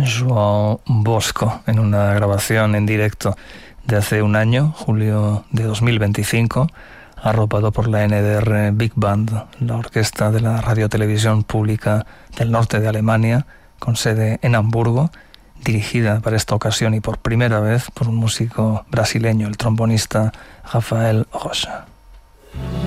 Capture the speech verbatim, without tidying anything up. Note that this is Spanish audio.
João Bosco, en una grabación en directo de hace un año, julio de dos mil veinticinco, arropado por la N D R Big Band, la orquesta de la radiotelevisión pública del norte de Alemania, con sede en Hamburgo, dirigida para esta ocasión y por primera vez por un músico brasileño, el trombonista Rafael Rocha.